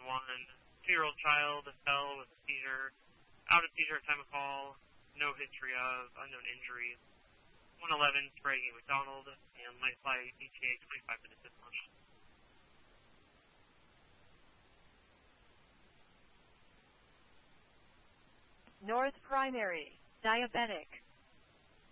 2-year-old child fell with a seizure, out of seizure at time of call, no history of unknown injuries. 111 Sprague McDonald, and light flight ETA 25 minutes at launch. North Primary, diabetic.